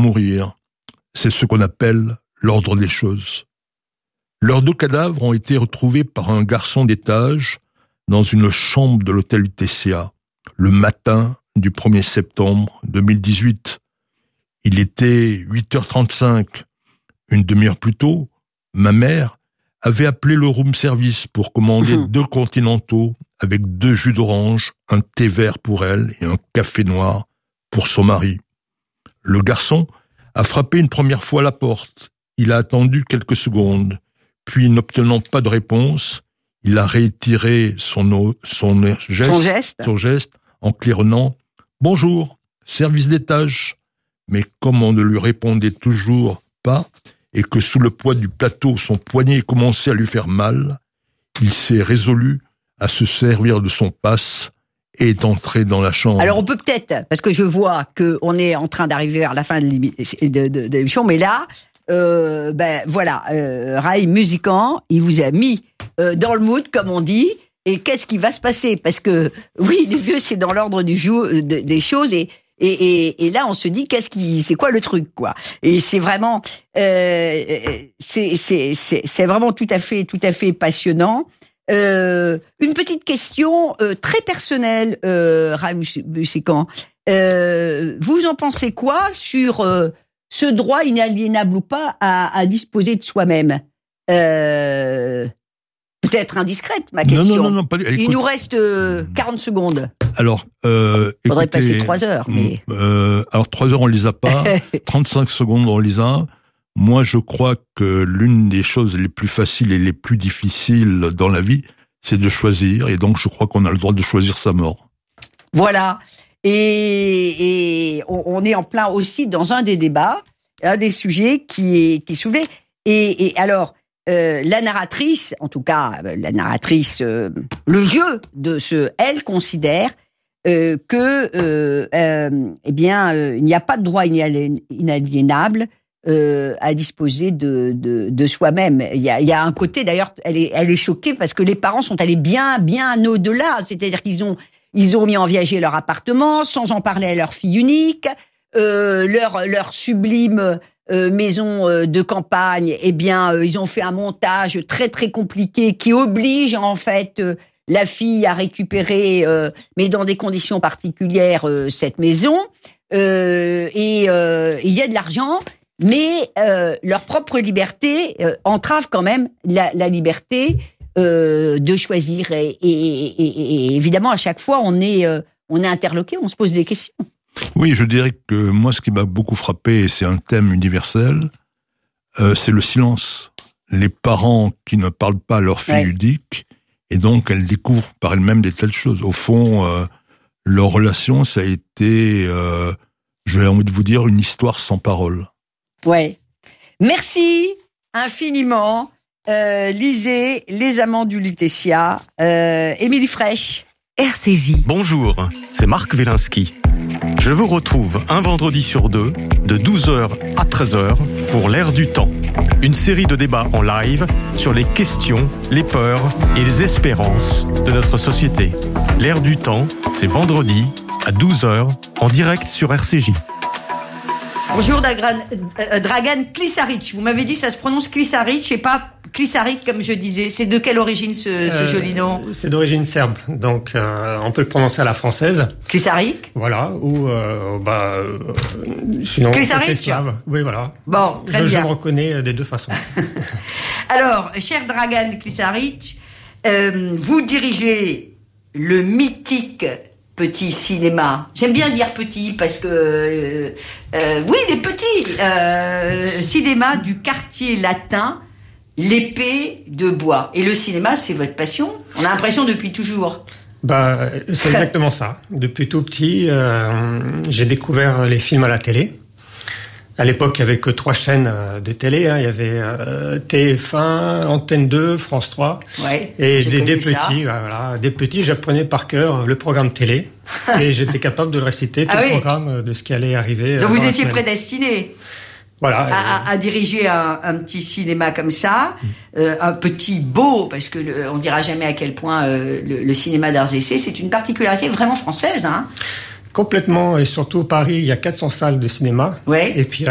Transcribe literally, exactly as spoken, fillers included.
mourir. C'est ce qu'on appelle l'ordre des choses. Leurs deux cadavres ont été retrouvés par un garçon d'étage dans une chambre de l'hôtel Lutetia, le matin du premier septembre deux mille dix-huit. Il était huit heures trente-cinq. Une demi-heure plus tôt, ma mère avait appelé le room service pour commander mmh. deux continentaux avec deux jus d'orange, un thé vert pour elle et un café noir pour son mari. Le garçon a frappé une première fois à la porte. Il a attendu quelques secondes. Puis, n'obtenant pas de réponse, il a réitéré son, son, geste, son geste, son geste en claironnant « Bonjour, service d'étage ». Mais comme on ne lui répondait toujours pas, et que sous le poids du plateau, son poignet commençait à lui faire mal, il s'est résolu à se servir de son passe et est entré dans la chambre. Alors on peut peut-être, parce que je vois qu'on est en train d'arriver vers la fin de l'émission, mais là, euh, ben voilà, euh, Raïm Musican, il vous a mis euh, dans le mood, comme on dit, et qu'est-ce qui va se passer? Parce que, oui, les vieux, c'est dans l'ordre du jour de, des choses, et Et, et, et là, on se dit, qu'est-ce qui, c'est quoi le truc, quoi? Et c'est vraiment, euh, c'est, c'est, c'est, c'est vraiment tout à fait, tout à fait passionnant. Euh, une petite question euh, très personnelle, euh, Raïm Musican. Euh, vous en pensez quoi sur euh, ce droit inaliénable ou pas à, à disposer de soi-même? Euh, Peut-être indiscrète, ma question. Non, non, non, pas, écoute, il nous reste euh, quarante secondes. Alors, euh, il faudrait écoutez, passer trois heures. Mais... Euh, alors, trois heures, on les a pas. trente-cinq secondes, on les a. Moi, je crois que l'une des choses les plus faciles et les plus difficiles dans la vie, c'est de choisir. Et donc, je crois qu'on a le droit de choisir sa mort. Voilà. Et, et on est en plein aussi dans un des débats, un des sujets qui est, qui est soulevé. Et, et alors... Euh, la narratrice, en tout cas la narratrice, euh, le jeu de ce, elle considère euh, que, euh, euh, eh bien, euh, il n'y a pas de droit inaliénable euh, à disposer de, de, de soi-même. Il y a, il y a un côté, d'ailleurs, elle est, elle est choquée parce que les parents sont allés bien, bien au-delà. C'est-à-dire qu'ils ont, ils ont mis en viager leur appartement sans en parler à leur fille unique, euh, leur, leur sublime Euh, maison euh, de campagne, eh bien, euh, ils ont fait un montage très très compliqué qui oblige en fait euh, la fille à récupérer, euh, mais dans des conditions particulières, euh, cette maison. Euh, et euh, il y a de l'argent, mais euh, leur propre liberté euh, entrave quand même la, la liberté euh, de choisir. Et, et, et, et évidemment, à chaque fois, on est euh, on est interloqué, on se pose des questions. Oui, je dirais que moi, ce qui m'a beaucoup frappé, et c'est un thème universel, euh, c'est le silence. Les parents qui ne parlent pas à leur fille ouais. unique, et donc elles découvrent par elles-mêmes des telles choses. Au fond, euh, leur relation, ça a été, euh, j'ai envie de vous dire, une histoire sans parole. Ouais. Merci infiniment. Euh, lisez Les Amants du Lutetia. Euh, Émilie Frêche. R C J. Bonjour, c'est Marc Wielinski. Je vous retrouve un vendredi sur deux, de douze heures à treize heures, pour l'Air du Temps. Une série de débats en live sur les questions, les peurs et les espérances de notre société. L'Air du Temps, c'est vendredi à douze heures, en direct sur R C J. Bonjour Dragan, euh, Dragan Klisaric. Vous m'avez dit ça se prononce Klisaric et pas Klisaric comme je disais. C'est de quelle origine ce, ce euh, joli nom? C'est d'origine serbe, donc euh, on peut le prononcer à la française. Klisaric. Voilà, ou euh, bah euh, sinon Klisaric. Slave. Oui, voilà. Bon, très je, bien. Je me reconnais des deux façons. Alors, cher Dragan Klisaric, euh, vous dirigez le mythique Petit Cinéma. J'aime bien dire petit parce que euh, euh, oui, les petits euh, cinéma du quartier latin, l'Épée de Bois. Et le cinéma, c'est votre passion? On a l'impression depuis toujours. Bah, c'est exactement ça. Depuis tout petit, euh, j'ai découvert les films à la télé. À l'époque, il n'y avait que trois chaînes de télé. Hein. Il y avait euh, T F un, Antenne deux, France trois. Ouais, et des, des ça. petits, voilà, des petits, j'apprenais par cœur le programme télé. Et j'étais capable de le réciter, tout ah le oui. programme de ce qui allait arriver. Donc vous étiez prédestiné voilà, à, à, à diriger un, un petit cinéma comme ça, mmh. euh, un petit beau, parce que le, on dira jamais à quel point euh, le, le cinéma d'arts et essais, c'est une particularité vraiment française, hein. Complètement, et surtout Paris, il y a quatre cents salles de cinéma. Ouais. Et puis